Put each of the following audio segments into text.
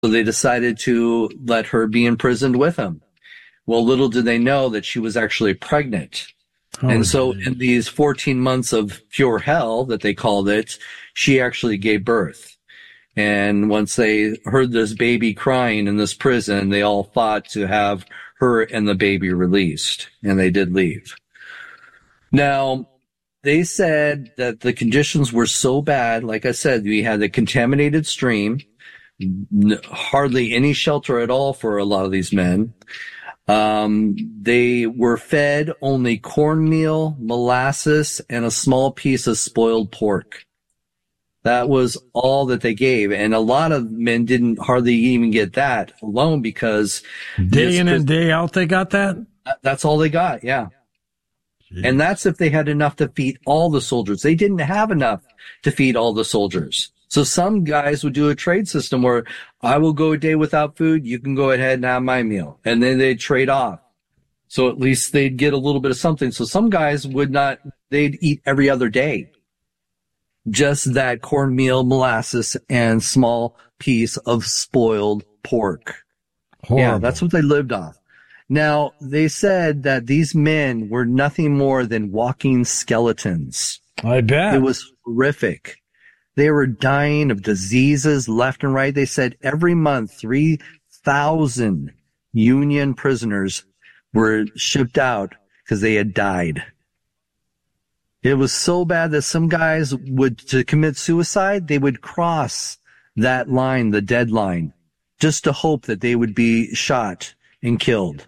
So they decided to let her be imprisoned with him. Well, little did they know that she was actually pregnant. And so in these 14 months of pure hell that they called it, she actually gave birth. And once they heard this baby crying in this prison, they all fought to have her and the baby released. And they did leave. Now, they said that the conditions were so bad. Like I said, we had a contaminated stream, hardly any shelter at all for a lot of these men. They were fed only cornmeal, molasses, and a small piece of spoiled pork. That was all that they gave. And a lot of men didn't hardly even get that alone because day in and day out they got that? That's all they got, yeah. Jeez. And that's if they had enough to feed all the soldiers. They didn't have enough to feed all the soldiers. So some guys would do a trade system where I will go a day without food. You can go ahead and have my meal. And then they'd trade off. So at least they'd get a little bit of something. So some guys they'd eat every other day. Just that cornmeal, molasses, and small piece of spoiled pork. Horrible. Yeah, that's what they lived off. Now, they said that these men were nothing more than walking skeletons. I bet. It was horrific. They were dying of diseases left and right. They said every month, 3,000 Union prisoners were shipped out because they had died. It was so bad that some guys to commit suicide, they would cross that line, the deadline, just to hope that they would be shot and killed.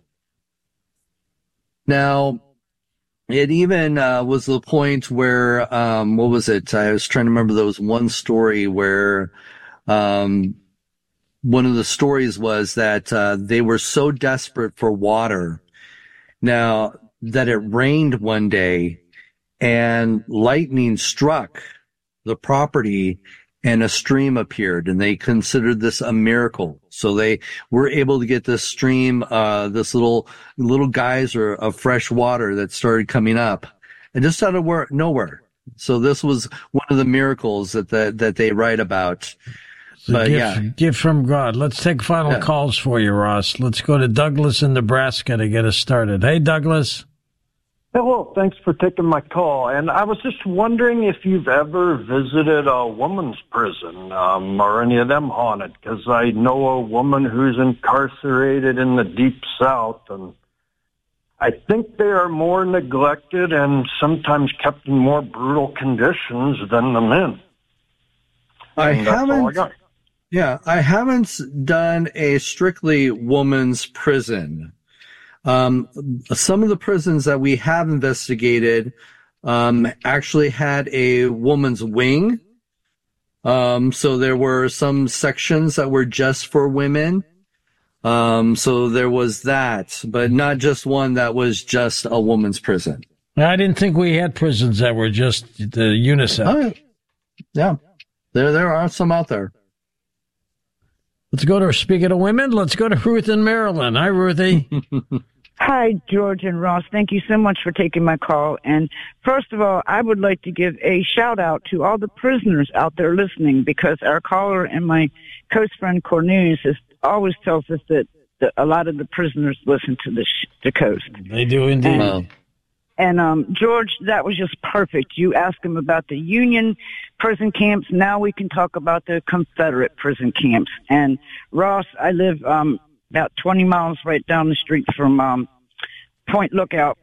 Now, it even was the point where, what was it? I was trying to remember. There was one story where one of the stories was that they were so desperate for water now that it rained one day and lightning struck the property and a stream appeared, and they considered this a miracle. So they were able to get this stream, this little geyser of fresh water that started coming up, and just out of nowhere. So this was one of the miracles that they write about. But gift from God. Let's take final calls for you, Ross. Let's go to Douglas in Nebraska to get us started. Hey, Douglas. Hello, thanks for taking my call. And I was just wondering if you've ever visited a woman's prison, or any of them haunted, because I know a woman who's incarcerated in the Deep South, and I think they are more neglected and sometimes kept in more brutal conditions than the men. I haven't done a strictly woman's prison. Some of the prisons that we have investigated, actually had a woman's wing. So there were some sections that were just for women. So there was that, but not just one that was just a woman's prison. I didn't think we had prisons that were just the unisex. Yeah. There are some out there. Speaking of women, let's go to Ruth in Maryland. Hi, Ruthie. Hi, George and Ross. Thank you so much for taking my call. And first of all, I would like to give a shout out to all the prisoners out there listening, because our caller and my coast friend Cornelius always tells us that a lot of the prisoners listen to the coast. They do indeed. And George, that was just perfect. You asked him about the Union prison camps. Now we can talk about the Confederate prison camps. And Ross, I live about 20 miles right down the street from Point Lookout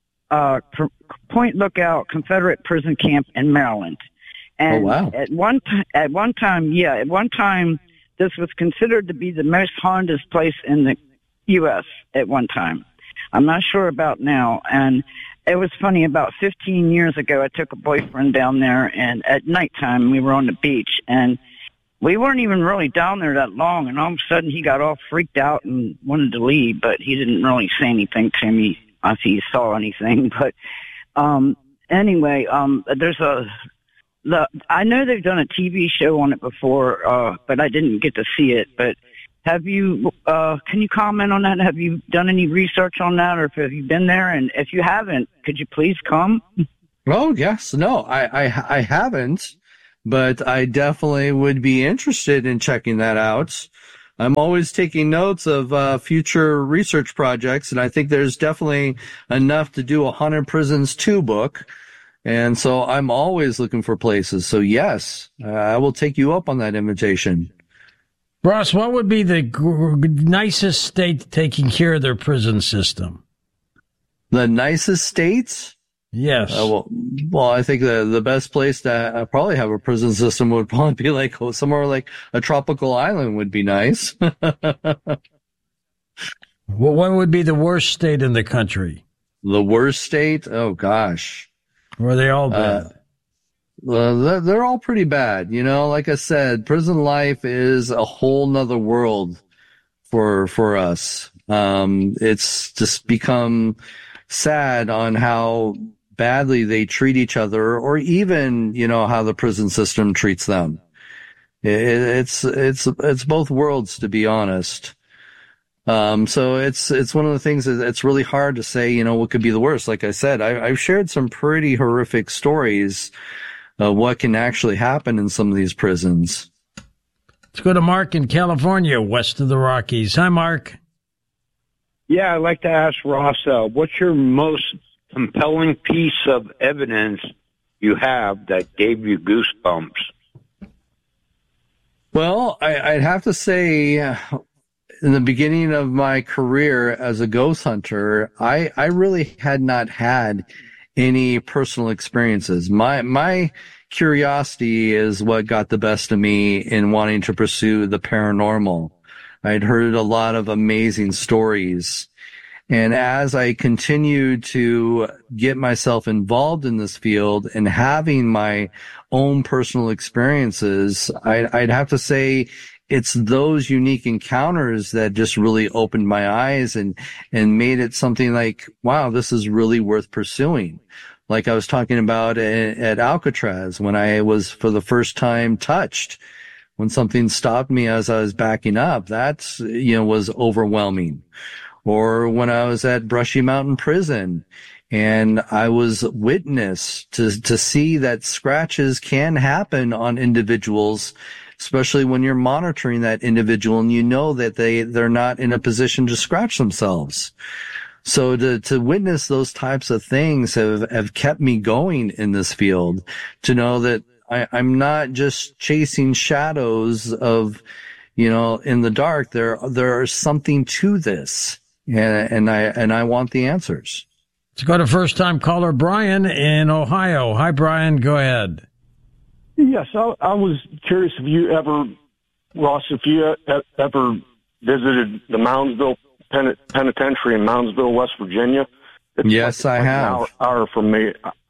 Confederate prison camp in Maryland. And at one time, this was considered to be the most haunted place in the U.S. at one time. I'm not sure about now. And it was funny, about 15 years ago, I took a boyfriend down there, and at nighttime we were on the beach, and we weren't even really down there that long, and all of a sudden he got all freaked out and wanted to leave, but he didn't really say anything to me if he saw anything. But anyway, I know they've done a TV show on it before, but I didn't get to see it. But have you? Can you comment on that? Have you done any research on that, or have you been there? And if you haven't, could you please come? Oh yes, no, I haven't, but I definitely would be interested in checking that out. I'm always taking notes of future research projects, and I think there's definitely enough to do a Haunted Prisons 2 book. And so I'm always looking for places. So yes, I will take you up on that invitation. Ross, what would be the nicest state taking care of their prison system? The nicest states? Yes. Well, I think the best place to probably have a prison system would probably be like somewhere like a tropical island would be nice. Well, what would be the worst state in the country? The worst state? Oh, gosh. Or are they all bad? Well, they're all pretty bad. You know, like I said, prison life is a whole nother world for us. It's just become sad on how badly they treat each other, or even, you know, how the prison system treats them. It's both worlds, to be honest. So it's one of the things that it's really hard to say, you know, what could be the worst. Like I said, I've shared some pretty horrific stories of what can actually happen in some of these prisons. Let's go to Mark in California, west of the Rockies. Hi, Mark. Yeah, I'd like to ask Ross, what's your most compelling piece of evidence you have that gave you goosebumps? Well, I'd have to say, in the beginning of my career as a ghost hunter, I really had not had any personal experiences. My curiosity is what got the best of me in wanting to pursue the paranormal. I'd heard a lot of amazing stories. And as I continued to get myself involved in this field and having my own personal experiences, I'd have to say it's those unique encounters that just really opened my eyes and made it something like, wow, this is really worth pursuing. Like I was talking about at Alcatraz, when I was for the first time touched, when something stopped me as I was backing up, that's, you know, was overwhelming. Or when I was at Brushy Mountain Prison and I was witness to see that scratches can happen on individuals, especially when you're monitoring that individual and you know that they're not in a position to scratch themselves. So to witness those types of things have kept me going in this field, to know that I'm not just chasing shadows of, you know, in the dark. There is something to this. And I want the answers. Let's go to first time caller Brian in Ohio. Hi, Brian. Go ahead. Yes, I was curious if you ever, Ross, if you ever visited the Moundsville Penitentiary in Moundsville, West Virginia. It's yes, I have. An hour from me.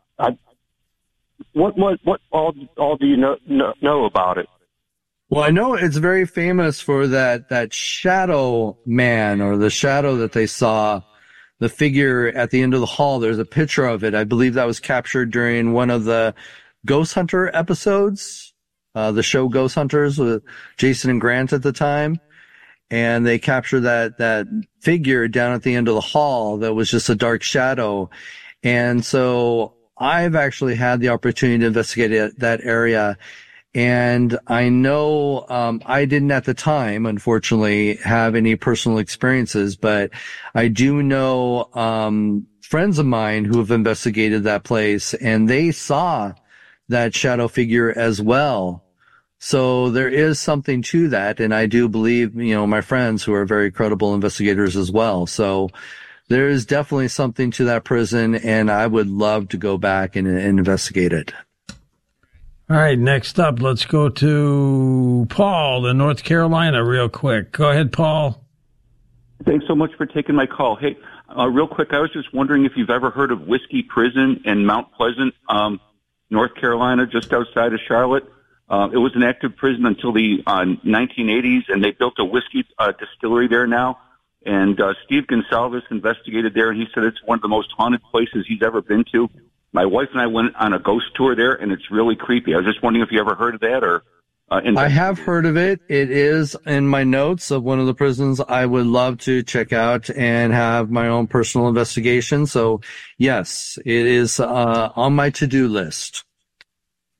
What all do you know about it? Well, I know it's very famous for that shadow man, or the shadow that they saw, the figure at the end of the hall. There's a picture of it. I believe that was captured during one of the Ghost Hunter episodes, the show Ghost Hunters with Jason and Grant at the time. And they captured that figure down at the end of the hall that was just a dark shadow. And so I've actually had the opportunity to investigate that area. And I know, I didn't at the time, unfortunately, have any personal experiences, but I do know, friends of mine who have investigated that place, and they saw that shadow figure as well. So there is something to that. And I do believe, you know, my friends who are very credible investigators as well. So there is definitely something to that prison, and I would love to go back and investigate it. All right, next up, let's go to Paul in North Carolina real quick. Go ahead, Paul. Thanks so much for taking my call. Hey, real quick, I was just wondering if you've ever heard of Whiskey Prison in Mount Pleasant, North Carolina, just outside of Charlotte. It was an active prison until the 1980s, and they built a whiskey distillery there now. And Steve Gonsalves investigated there, and he said it's one of the most haunted places he's ever been to. My wife and I went on a ghost tour there, and it's really creepy. I was just wondering if you ever heard of that or. I have heard of it. It is in my notes of one of the prisons I would love to check out and have my own personal investigation. So, yes, it is on my to-do list.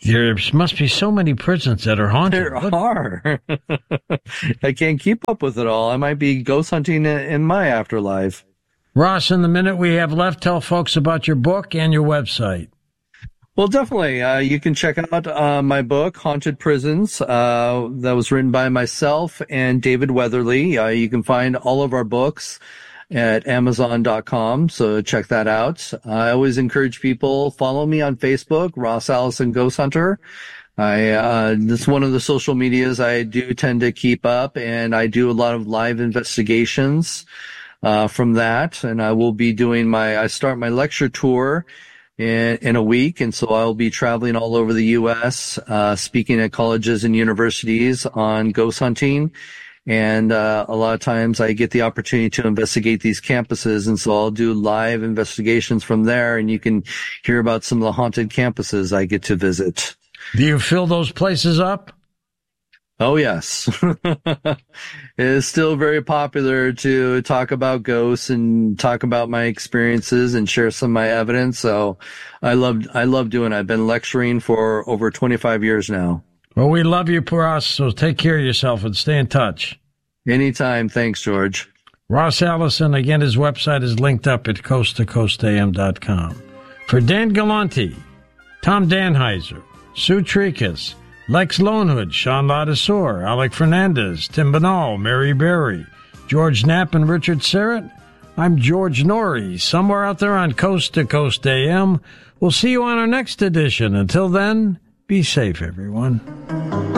There must be so many prisons that are haunted. There are. I can't keep up with it all. I might be ghost hunting in my afterlife. Ross, in the minute we have left, tell folks about your book and your website. Well, definitely. You can check out my book, Haunted Prisons, that was written by myself and David Weatherly. You can find all of our books at Amazon.com, so check that out. I always encourage people, follow me on Facebook, Ross Allison Ghost Hunter. That's one of the social medias I do tend to keep up, and I do a lot of live investigations from that. And I will be doing I start my lecture tour in a week, and so I'll be traveling all over the U.S., speaking at colleges and universities on ghost hunting. And a lot of times I get the opportunity to investigate these campuses, and so I'll do live investigations from there, and you can hear about some of the haunted campuses I get to visit. Do you fill those places up? Oh, yes. It is still very popular to talk about ghosts and talk about my experiences and share some of my evidence. So I love doing it. I've been lecturing for over 25 years now. Well, we love you, Ross, so take care of yourself and stay in touch. Anytime. Thanks, George. Ross Allison, again, his website is linked up at coasttocoastam.com. For Dan Galante, Tom Danheiser, Sue Tricas, Lex Lonehood, Sean Ladisor, Alec Fernandez, Tim Banal, Mary Berry, George Knapp, and Richard Serrett, I'm George Norrie, somewhere out there on Coast to Coast AM. We'll see you on our next edition. Until then, be safe, everyone.